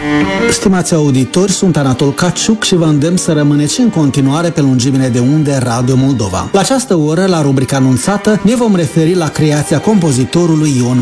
Stimați auditori, sunt Anatol Caciuc și vă îndemn să rămâneți în continuare pe lungimile de unde Radio Moldova. La această oră, la rubrica anunțată, ne vom referi la creația compozitorului Ion